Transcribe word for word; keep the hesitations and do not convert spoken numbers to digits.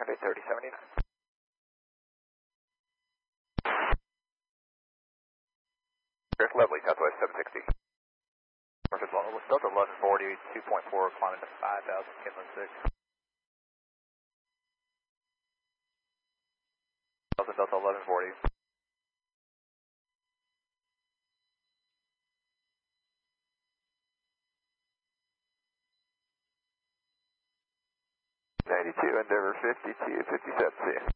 Hyundai thirty seventy-nine. Lovely, Southwest seven sixty. Delta eleven forty, two point four, climbing to five thousand, Kinland six. Delta Delta eleven forty. ninety-two, Endeavor fifty-two, fifty-seven, see you.